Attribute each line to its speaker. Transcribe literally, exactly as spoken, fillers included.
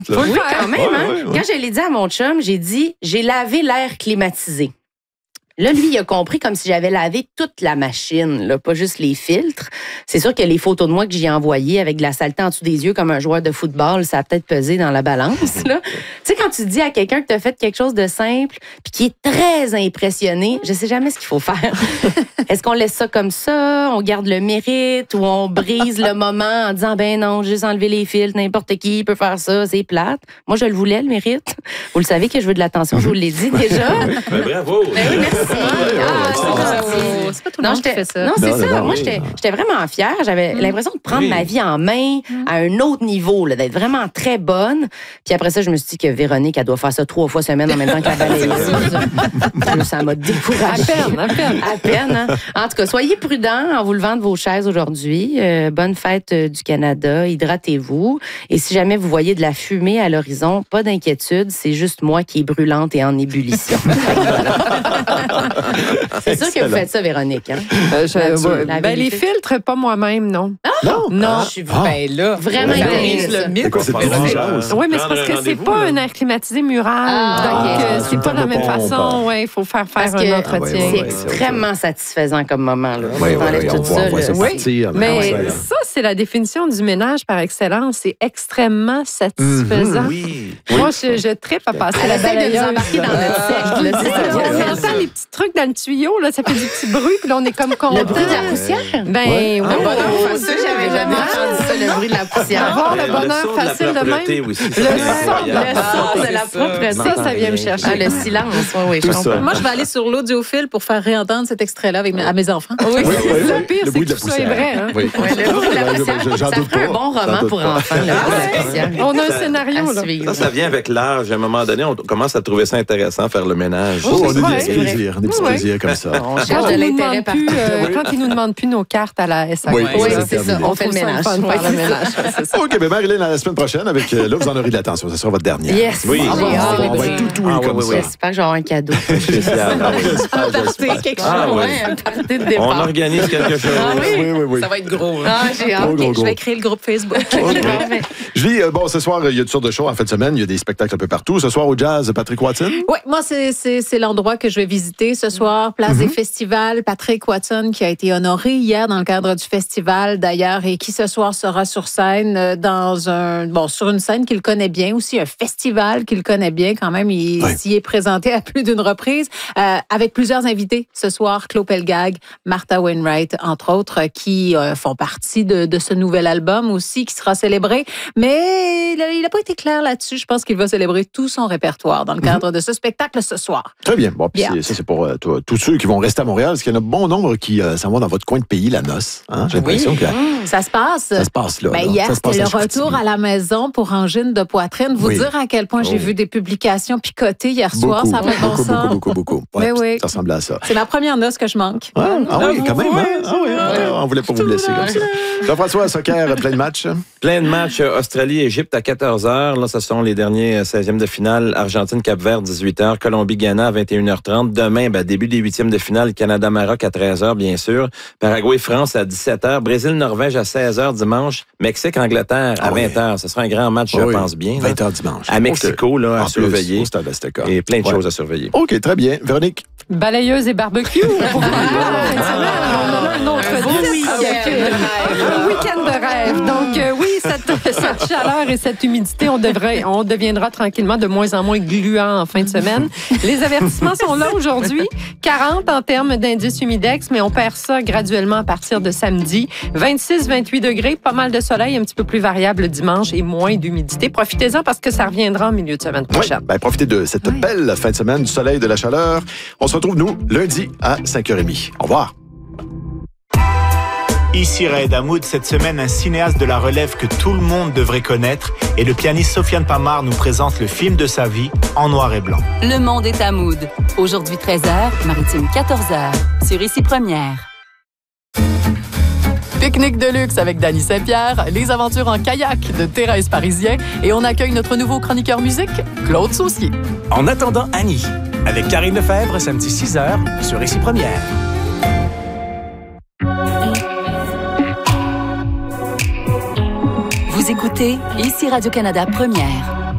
Speaker 1: Faut le
Speaker 2: Oui,
Speaker 1: faire.
Speaker 2: quand même.
Speaker 3: Ouais,
Speaker 2: hein?
Speaker 3: ouais, ouais.
Speaker 2: Quand je l'ai dit à mon chum, j'ai dit, j'ai lavé l'air climatisé. Là, lui, il a compris comme si j'avais lavé toute la machine, là, pas juste les filtres. C'est sûr que les photos de moi que j'ai envoyées avec de la saleté en dessous des yeux comme un joueur de football, ça a peut-être pesé dans la balance. Là. Tu sais, quand tu dis à quelqu'un que tu as fait quelque chose de simple puis qui est très impressionné, je sais jamais ce qu'il faut faire. Est-ce qu'on laisse ça comme ça, on garde le mérite ou on brise le moment en disant, ben non, juste enlever les filtres, n'importe qui peut faire ça, c'est plate. Moi, je le voulais, le mérite. Vous le savez que je veux de l'attention, je vous l'ai dit déjà.
Speaker 3: Ben, bravo.
Speaker 2: Ben oui, merci. Ah, c'est gentil.
Speaker 1: C'est pas tout le
Speaker 2: Non,
Speaker 1: monde qui
Speaker 2: j'étais-
Speaker 1: fait ça.
Speaker 2: non, c'est
Speaker 3: Non,
Speaker 2: ça.
Speaker 3: non, non,
Speaker 2: Moi,
Speaker 3: oui.
Speaker 2: j'étais j'étais vraiment fière. J'avais l'impression de prendre
Speaker 3: Oui.
Speaker 2: ma vie en main à un autre niveau, là, d'être vraiment très bonne. Puis après ça, je me suis dit que Véronique, elle doit faire ça trois fois semaine en même temps que la balayeuse. Là, ça m'a
Speaker 1: À
Speaker 2: découragée.
Speaker 1: peine, à peine.
Speaker 2: À peine, hein? En tout cas, soyez prudents en vous levant de vos chaises aujourd'hui. Euh, bonne fête euh, du Canada. Hydratez-vous. Et si jamais vous voyez de la fumée à l'horizon, pas d'inquiétude. C'est juste moi qui est brûlante et en ébullition. C'est sûr que vous faites ça, Véronique. Hein?
Speaker 1: Euh, je-
Speaker 2: Là-dessus,
Speaker 1: ouais,
Speaker 2: la
Speaker 1: ben, les
Speaker 2: vérité.
Speaker 1: filtres, pas moi-même, non.
Speaker 3: Non.
Speaker 1: Non.
Speaker 4: Je suis ben là.
Speaker 2: Vraiment
Speaker 4: Ça
Speaker 2: intéressant.
Speaker 4: brise le mythe.
Speaker 3: C'est quoi, c'est
Speaker 4: Mais
Speaker 3: pas
Speaker 4: c'est-
Speaker 3: grave.
Speaker 1: Oui, mais c'est
Speaker 3: Prendre
Speaker 1: parce
Speaker 3: un
Speaker 1: que c'est
Speaker 3: rendez-vous,
Speaker 1: pas
Speaker 3: là.
Speaker 1: un air climatisé mural.
Speaker 2: Ah,
Speaker 1: donc,
Speaker 2: ok.
Speaker 1: euh,
Speaker 3: Ah,
Speaker 1: c'est
Speaker 3: c'est
Speaker 1: pas de la
Speaker 3: un
Speaker 1: même
Speaker 3: bon
Speaker 1: façon. Ouais, il faut faire faire
Speaker 2: Parce
Speaker 1: un
Speaker 2: que
Speaker 1: entretien.
Speaker 3: ouais,
Speaker 2: c'est
Speaker 3: ouais,
Speaker 2: extrêmement satisfaisant comme moment. Là.
Speaker 3: Oui, oui,
Speaker 2: T'enlèves
Speaker 3: oui,
Speaker 2: tout
Speaker 3: on
Speaker 2: ça.
Speaker 3: voit, on voit
Speaker 2: là.
Speaker 3: ça
Speaker 1: Oui,
Speaker 3: partir.
Speaker 1: Mais
Speaker 3: Ouais.
Speaker 1: ça, c'est la définition du ménage par excellence. C'est extrêmement satisfaisant.
Speaker 3: Oui.
Speaker 1: Moi, je, je trippe à passer
Speaker 2: Elle
Speaker 1: la
Speaker 2: essaie de nous
Speaker 1: balayeuse.
Speaker 2: embarquer dans notre secte. là, c'est ça.
Speaker 1: On entend les petits trucs dans le tuyau, là, ça fait du petit bruit, puis là, on est comme content.
Speaker 2: Le bruit de la poussière?
Speaker 1: Ben
Speaker 3: Ouais.
Speaker 1: oui.
Speaker 2: Le bonheur
Speaker 1: Oh,
Speaker 2: facile, j'avais jamais entendu ça, le bruit de la poussière.
Speaker 1: Avoir le
Speaker 3: Le
Speaker 1: bonheur
Speaker 3: son de la
Speaker 1: facile de
Speaker 3: propreté
Speaker 1: même.
Speaker 3: aussi,
Speaker 1: Le
Speaker 3: c'est
Speaker 1: son,
Speaker 3: incroyable.
Speaker 1: le son de la
Speaker 4: c'est ça.
Speaker 1: propreté. Ça, ça vient me chercher.
Speaker 2: Ah, le silence, oui, oui, je
Speaker 3: Tout ça.
Speaker 2: comprends.
Speaker 5: Moi, je vais aller sur l'audiophile pour faire réentendre cet extrait-là avec mes- à mes enfants.
Speaker 1: Oui,
Speaker 3: Oui, oui,
Speaker 1: le
Speaker 3: oui.
Speaker 1: pire,
Speaker 3: Le
Speaker 1: c'est
Speaker 3: bruit
Speaker 1: que
Speaker 3: de la
Speaker 1: tout ça est
Speaker 3: poussière.
Speaker 1: vrai. Hein?
Speaker 3: Oui.
Speaker 2: Ouais, le bruit de la
Speaker 3: Ouais,
Speaker 2: poussière,
Speaker 3: je- j'en
Speaker 2: ça
Speaker 3: doute
Speaker 2: ferait un
Speaker 3: pas.
Speaker 2: bon
Speaker 3: J'en
Speaker 2: roman
Speaker 3: doute
Speaker 2: pour
Speaker 3: pas.
Speaker 2: enfants, le bruit de la poussière.
Speaker 1: On a un
Speaker 3: Ça-
Speaker 1: scénario,
Speaker 2: À
Speaker 1: là.
Speaker 2: suivre.
Speaker 3: Ça, ça vient avec l'âge. À un moment donné, on commence à trouver ça intéressant, faire le ménage.
Speaker 1: Oh,
Speaker 6: on a des
Speaker 1: Ouais,
Speaker 6: petits
Speaker 2: c'est vrai.
Speaker 6: plaisirs, des petits
Speaker 1: Ouais.
Speaker 6: plaisirs comme ça.
Speaker 2: On cherche
Speaker 1: Quand
Speaker 2: de
Speaker 1: ils, nous
Speaker 2: l'intérêt
Speaker 1: demandent
Speaker 2: partout.
Speaker 1: plus, euh, quand ils nous demandent plus nos cartes à la S A Q.
Speaker 6: Oui,
Speaker 2: Oui,
Speaker 6: ça,
Speaker 2: c'est ça.
Speaker 6: terminé.
Speaker 2: On fait le
Speaker 1: trouve ça
Speaker 2: ménage.
Speaker 1: fun de
Speaker 2: Ouais,
Speaker 1: faire le
Speaker 2: c'est ça.
Speaker 1: ménage. Ouais, c'est ça.
Speaker 6: OK, bien, Marilyn, la semaine prochaine, avec euh, là, vous en aurez de l'attention. Ça sera votre dernière.
Speaker 2: Yes.
Speaker 3: Oui.
Speaker 2: Ah,
Speaker 3: J'ai
Speaker 2: bon,
Speaker 3: hâte.
Speaker 6: On va être tout ouïe
Speaker 3: Ah, oui,
Speaker 6: comme
Speaker 3: oui,
Speaker 6: ça.
Speaker 3: oui.
Speaker 2: J'espère que j'aurai un cadeau.
Speaker 3: Spécial. Ah oui.
Speaker 6: J'espère, j'espère.
Speaker 2: quelque
Speaker 3: Ah,
Speaker 2: chose.
Speaker 3: oui.
Speaker 2: Ouais, un party de
Speaker 3: On
Speaker 2: départ.
Speaker 3: organise quelque chose.
Speaker 2: Ah oui?
Speaker 6: Oui, oui, oui.
Speaker 4: Ça va être gros. hein.
Speaker 2: Ah, j'ai hâte.
Speaker 6: Gros, gros,
Speaker 5: Je
Speaker 6: gros.
Speaker 5: vais créer le groupe Facebook.
Speaker 2: Parfait.
Speaker 6: Julie, euh, bon, ce soir, il y a toutes sortes de shows en fin de semaine. Il y a des spectacles un peu partout. Ce soir, au Jazz, Patrick Watson.
Speaker 5: Oui, moi, c'est, c'est, c'est l'endroit que je vais visiter ce soir. Place des festivals. Patrick Watson, qui a été honoré hier dans le cadre du festival, d'ailleurs, et qui ce soir sera sur scène euh, dans un, bon, sur une scène qu'il connaît bien, aussi un festival qu'il connaît bien quand même. Il
Speaker 6: Ouais.
Speaker 5: s'y est présenté à plus d'une reprise, euh, avec plusieurs invités ce soir. Claude Pelgag, Martha Wainwright, entre autres, qui euh, font partie de, de ce nouvel album aussi, qui sera célébré. Mais il n'a pas été clair là-dessus. Je pense qu'il va célébrer tout son répertoire dans le cadre de ce spectacle ce soir.
Speaker 6: Très bien. Bon, puis
Speaker 5: Bien.
Speaker 6: c'est- ça, c'est pour euh, toi- tous ceux qui vont rester à Montréal, parce qu'il y en a bon nombre qui euh, s'en vont dans votre coin de pays, la noce. Hein? J'ai l'impression que
Speaker 5: Ça se passe.
Speaker 6: ça se passe là.
Speaker 5: Ben,
Speaker 6: là.
Speaker 5: hier,
Speaker 6: Ça se passe
Speaker 5: c'était le
Speaker 6: à Chicoutimi.
Speaker 5: retour à la maison pour angine de poitrine. Vous
Speaker 6: Oui.
Speaker 5: dire à quel point j'ai
Speaker 6: Oh.
Speaker 5: vu des publications picotées hier soir,
Speaker 6: Beaucoup,
Speaker 5: ça n'a pas de bon
Speaker 6: beaucoup,
Speaker 5: sens.
Speaker 6: beaucoup, beaucoup, beaucoup.
Speaker 5: Mais
Speaker 6: Ouais,
Speaker 5: oui.
Speaker 6: Ça ressemble à ça.
Speaker 5: C'est ma première noce que je manque.
Speaker 6: Ah, ah oui, quand même. Hein?
Speaker 5: Ouais,
Speaker 6: Ah oui, ah, on voulait pas vous blesser comme ça. Jean-François, soccer, plein de matchs.
Speaker 3: Plein de matchs. euh, Australie-Égypte à quatorze heures. Là, ce sont les derniers euh, seizièmes de finale. Argentine-Cap-Vert, dix-huit heures. Colombie-Ghana à vingt et une heures trente. Demain, ben, début des huitièmes de finale. Canada-Maroc à treize heures, bien sûr. Paraguay-France à dix-sept heures. Brésil-Norvège à seize heures dimanche. Mexique-Angleterre à
Speaker 6: Ah oui.
Speaker 3: vingt heures. Ce sera un grand match, je
Speaker 6: Oui,
Speaker 3: pense bien. là.
Speaker 6: vingt heures dimanche.
Speaker 3: À Mexico, là, à
Speaker 6: En plus,
Speaker 3: surveiller.
Speaker 6: au Stade Azteca.
Speaker 3: Et plein de
Speaker 6: Ouais.
Speaker 3: choses à surveiller.
Speaker 6: OK, très bien. Véronique?
Speaker 1: Balayeuse et barbecue. Pour vous dire, en fin de semaine, on en a un autre dix. Un week-end de rêve. Donc, euh, oui, cette, cette chaleur et cette humidité, on, devrait, on deviendra tranquillement de moins en moins gluant en fin de semaine. Les avertissements sont là aujourd'hui. quarante en termes d'indice humidex, mais on perd ça graduellement à partir de samedi. vingt-six vingt-huit degrés, pas mal de soleil, un petit peu plus variable dimanche et moins d'humidité. Profitez-en parce que ça reviendra en milieu de semaine
Speaker 6: Oui,
Speaker 1: prochaine.
Speaker 6: ben, profitez de cette belle fin de semaine, du soleil, de la chaleur. On se retrouve, nous, lundi à cinq heures trente. Au revoir.
Speaker 7: Ici Raed Hamoud, cette semaine, un cinéaste de la relève que tout le monde devrait connaître et le pianiste Sofiane Pamar nous présente le film de sa vie en noir et blanc.
Speaker 8: Le monde est à Mood. Aujourd'hui treize heures, Maritime quatorze heures. Sur Ici Première.
Speaker 9: Pique-nique de luxe avec Dany Saint-Pierre, les aventures en kayak de Thérèse Parisien et on accueille notre nouveau chroniqueur musique, Claude Saucier.
Speaker 10: En attendant Annie, avec Karine Lefebvre, samedi six heures, sur Ici Première.
Speaker 8: Vous écoutez Ici Radio-Canada Première.